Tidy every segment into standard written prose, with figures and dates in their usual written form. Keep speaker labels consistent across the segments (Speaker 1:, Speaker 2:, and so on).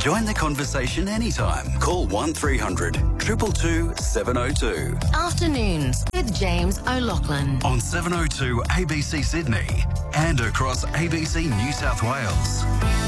Speaker 1: Join the conversation anytime. Call 1300 222 702.
Speaker 2: Afternoons with James O'Loughlin.
Speaker 1: On 702 ABC Sydney and across ABC New South Wales.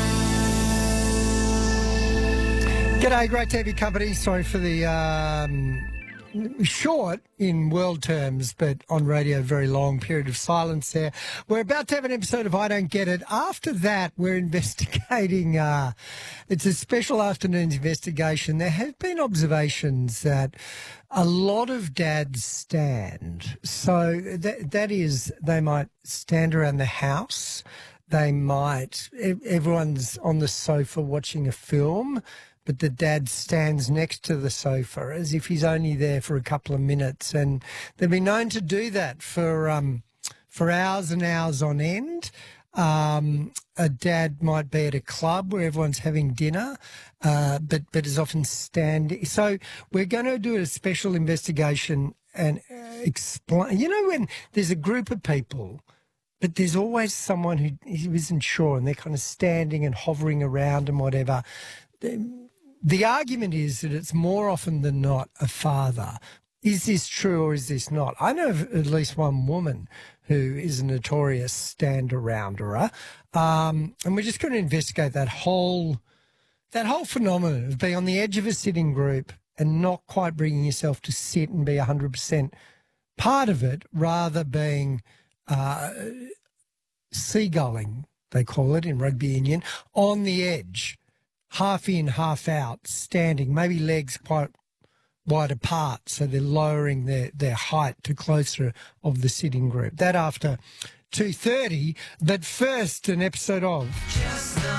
Speaker 3: G'day, great to have your company. Sorry for the short in world terms, but on radio, very long period of silence there. We're about to have an episode of I Don't Get It. After that, we're investigating, it's a special afternoon's investigation. There have been observations that a lot of dads stand. So that is, they might stand around the house. They might, everyone's on the sofa watching a film, but the dad stands next to the sofa as if he's only there for a couple of minutes. And they've been known to do that for hours and hours on end. A dad might be at a club where everyone's having dinner, but is often standing. So we're going to do a special investigation and explain. You know, when there's a group of people, but there's always someone who isn't sure and they're kind of standing and hovering around and whatever. The argument is that it's more often than not a father. Is this true or is this not? I know of at least one woman who is a notorious stand-arounder, and we're just going to investigate that whole phenomenon of being on the edge of a sitting group and not quite bringing yourself to sit and be 100% part of it, rather being seagulling, they call it in rugby union, on the edge. Half in, half out, standing, maybe legs quite wide apart, so they're lowering their height to closer of the sitting group. That after 2:30, but first an episode of...